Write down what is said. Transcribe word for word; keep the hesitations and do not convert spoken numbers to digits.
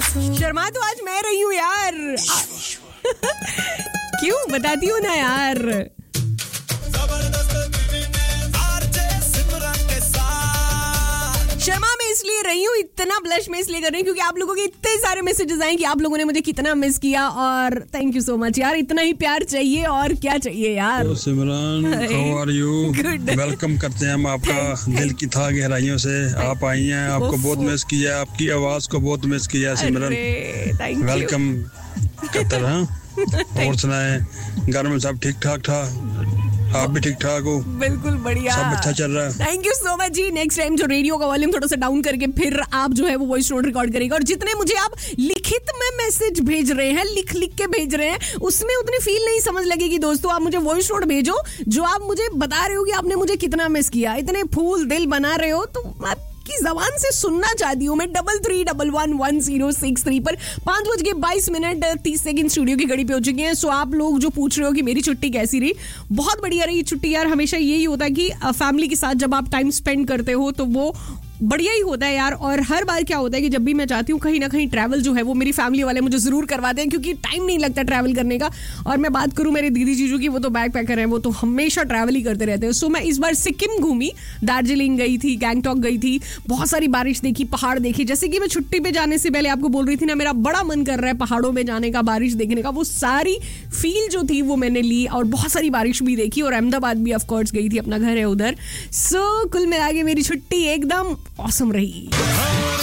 शर्मा तो आज मैं रही हूँ यार। क्यों बताती हूँ ना यार। शर्मा मैं इसलिए रही हूँ, इतना ब्लश में इसलिए कर रही हूँ क्योंकि आप लोगों के इतने सारे मैसेजेस आए कि आप लोगों ने मुझे कितना मिस किया, और थैंक यू सो मच यार। इतना ही प्यार चाहिए और क्या चाहिए यार। तो सिमरन, how are you? Good. Welcome करते हैं हम आपका दिल की था गहराइयों से। आप आई हैं, आपको बहुत मिस किया, आपकी आवाज को बहुत मिस किया सिमरन। Thank you. वेलकम करते रहा। और सुनाए, घर में सब ठीक ठाक था? आप भी ठीक ठाक हो? बिल्कुल बढ़िया, सब अच्छा चल रहा है। Thank you so much ji. Next time जो रेडियो का वॉल्यूम थोड़ा सा डाउन करके फिर आप जो है वो वॉइस नोट रिकॉर्ड करेगा। और जितने मुझे आप लिखित में मैसेज भेज रहे हैं, लिख लिख के भेज रहे हैं, उसमें उतनी फील नहीं समझ लगेगी दोस्तों। आप मुझे वॉइस नोट भेजो जो आप मुझे बता रहे हो कि आपने मुझे कितना मिस किया। इतने फूल दिल बना रहे हो तो की जबान से सुनना चाहती हूँ मैं। Double three double one one zero six three पर पांच बज के बाईस मिनट तीस सेकंड स्टूडियो की घड़ी पे हो चुकी है। सो आप लोग जो पूछ रहे हो कि मेरी छुट्टी कैसी रही, बहुत बढ़िया रही छुट्टी यार। हमेशा यही होता है कि फैमिली के साथ जब आप टाइम स्पेंड करते हो तो वो बढ़िया ही होता है यार। और हर बार क्या होता है कि जब भी मैं चाहती हूँ कहीं ना कहीं ट्रैवल जो है वो मेरी फैमिली वाले मुझे जरूर करवाते हैं, क्योंकि टाइम नहीं लगता ट्रैवल करने का। और मैं बात करूँ मेरे दीदी जीजू की, वो तो बैक पैकर हैं, वो तो हमेशा ट्रैवल ही करते रहते हैं। सो मैं इस बार सिक्किम घूमी, दार्जिलिंग गई थी, गैंगटॉक गई थी, बहुत सारी बारिश देखी, पहाड़ देखे। जैसे कि मैं छुट्टी पे जाने से पहले आपको बोल रही थी ना, मेरा बड़ा मन कर रहा है पहाड़ों में जाने का, बारिश देखने का। वो सारी फील जो थी वो मैंने ली और बहुत सारी बारिश भी देखी। और अहमदाबाद भी ऑफकोर्स गई थी, अपना घर है उधर। सो कुल मिला के मेरी छुट्टी एकदम ऑसम रही।